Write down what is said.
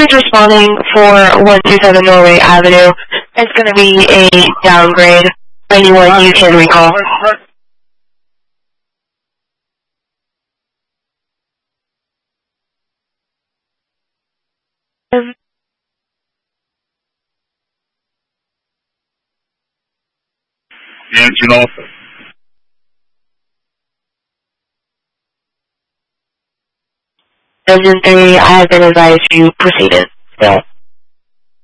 is responding for 127 Norway Avenue. It's going to be a downgrade. Anyone you can recall. Engine off. Engine 3, I have been advised you proceeded. Yeah.